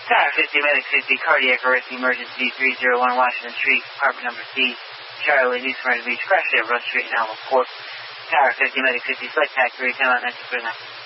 Tower 50, Medic 50, cardiac arrest emergency 301 Washington Street, apartment number C, Charlie, News Smyrna Beach, crash at Rush Street in Alamo Port. Tower 50, Medic 50, flight tax 310 on 929.